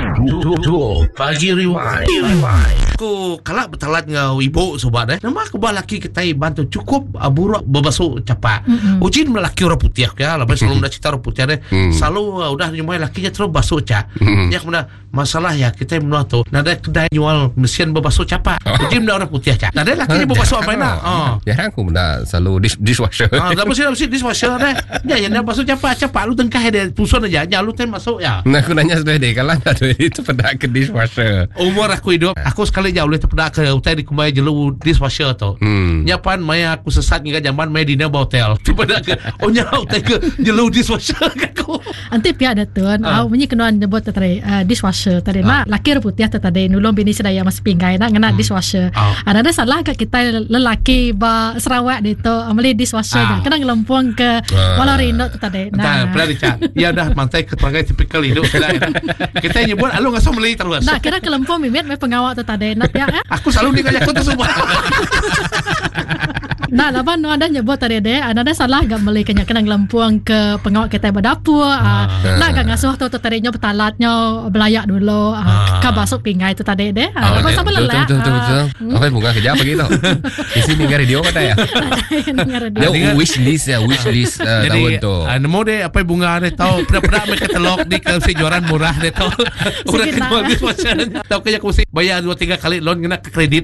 Pagi Rewind. Aku kalak bertalat ngau ibu sobat nama aku laki kita bantu cukup buruk berbasuh capak. Ujin lelaki orang putih ya, lepas selalu dah cerita orang putih selalu udah nyumai lakinya terus basuh cap. Ya kemudian masalah ya kita menua tu nada kedai jual mesin berbasuh capak. Ujin dah orang putih cap. Nada lakinya berbasuh apa nak? Ya aku benda selalu dishwasher. Dah mesti dishwasher dah. Ya yang basuh capak lu tengkah dia tusun aja. Ya lu ten masuk ya. Nah aku nanya sudah deh kalau ada itu pada ke dishwasher. Umur aku hidup, aku sekali jauh boleh terpedak ke hotel di kumai jelu dishwasher tu. Nyapan maya aku sesat hingga zaman maya dina hotel. Terpedak ke nya hotel ke jelu dishwasher aku. Anti pihak datun, au menyi kenuan nyebut tadi dishwasher tadi mak laki putih tadi nulung bini sedaya mas pinggai nak ngena dishwasher. Ada salah kat kita lelaki ba Sarawak itu ameli dishwasher kena ngelempung ke Walarino tadi. Nah, pernah dicat. Ya dah mantai keterangan tipikal hidup kita nyebut alu ngasau meli terus. Nah, kira kelempung mimit me pengawak tu tadi nak ya. Aku selalu dikajak tu semua. Nah, lapan ada nyebut tadi deh, ada salah gak meli kena ngelempung ke pengawak kita berdapur. Nak gak ngasuh tu tadinya betalatnya belayak dulu. Ka basuk pinggai tu tadi deh. Apa sama lelah. Betul. Apa bunga kerja apa gitu? Di sini dengar radio kata ya. Dia wish list tahun tu. Nemu deh apa bunga deh tahu pernah mereka telok di si juaran murah deh tahu. Udah kedua dishwasher. Tahu kayak aku mesti bayar 2-3 kali loan kena ke kredit.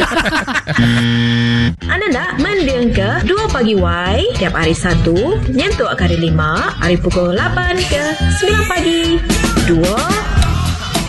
Anda nak mendengar ke 2 Pagi Y tiap hari Sabtu nyentuh hari 5 hari pukul 8 ke 9 pagi 2